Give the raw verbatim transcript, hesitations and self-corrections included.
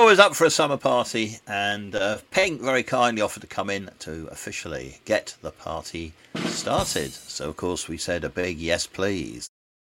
Joe was up for a summer party, and uh, Pink very kindly offered to come in to officially get the party started. So, of course, we said a big yes, please.